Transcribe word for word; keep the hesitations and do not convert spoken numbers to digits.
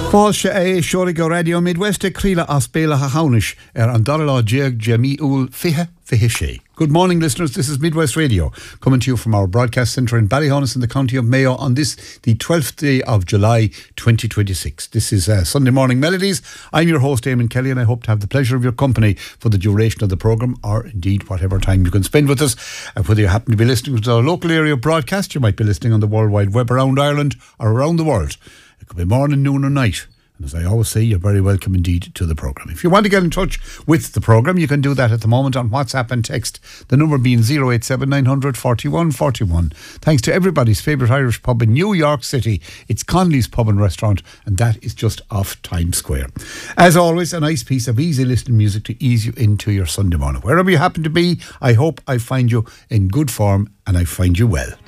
Fáilte é seoraigh Radio Midwest e críla as béla ha haunish er an darla jeag Jemmy ul fihe fihe she. Good morning, listeners. This is Midwest Radio, coming to you from our broadcast centre in Ballyhonus in the county of Mayo on this, the twelfth day of July twenty twenty-six. This is uh, Sunday Morning Melodies. I'm your host, Eamon Kelly, and I hope to have the pleasure of your company for the duration of the programme, or indeed whatever time you can spend with us. Uh, whether you happen to be listening to our local area broadcast, you might be listening on the World Wide Web around Ireland or around the world. It could be morning, noon or night. And as I always say, you're very welcome indeed to the programme. If you want to get in touch with the programme, you can do that at the moment on WhatsApp and text. The number being zero eight seven nine hundred forty-one forty-one. Thanks to everybody's favourite Irish pub in New York City. It's Conley's Pub and Restaurant, and that is just off Times Square. As always, a nice piece of easy listening music to ease you into your Sunday morning. Wherever you happen to be, I hope I find you in good form and I find you well.